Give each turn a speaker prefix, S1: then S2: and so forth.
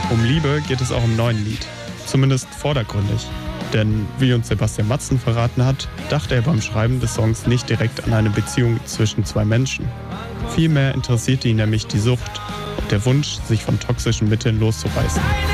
S1: Um Liebe geht es auch im neuen Lied. Zumindest vordergründig. Denn, wie uns Sebastian Matzen verraten hat, dachte er beim Schreiben des Songs nicht direkt an eine Beziehung zwischen zwei Menschen. Vielmehr interessierte ihn nämlich die Sucht und der Wunsch, sich von toxischen Mitteln loszureißen.